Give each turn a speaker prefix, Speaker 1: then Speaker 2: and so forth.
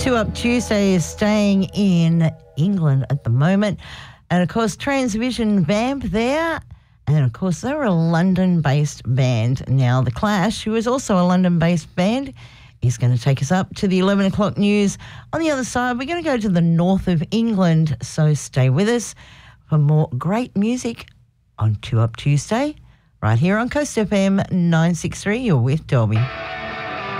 Speaker 1: Two Up Tuesday is staying in England at the moment. And, of course, Transvision Vamp there. And, of course, they're a London-based band. Now, The Clash, who is also a London-based band, is going to take us up to the 11 o'clock news. On the other side, we're going to go to the north of England. So stay with us for more great music on Two Up Tuesday, right here on Coast FM 963. You're with Dolby.